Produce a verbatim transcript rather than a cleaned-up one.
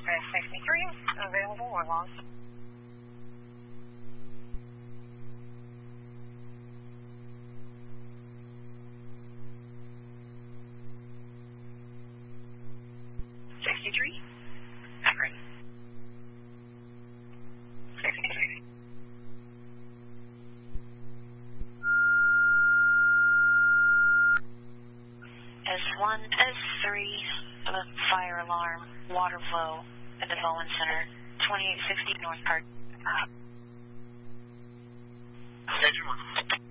Northwest sixty-three, available or lost. sixty-three, Akron. sixty-three. S one, S three, uh, fire alarm, water flow at the Bowen Center, twenty-eight sixty North Park. Station one.